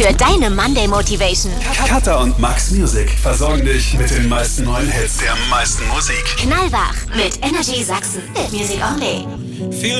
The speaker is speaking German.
für deine Monday Motivation. Katha und Max Music versorgen dich mit den meisten neuen Hits der meisten Musik. Knallwach mit Energy Sachsen. Hit Music Only.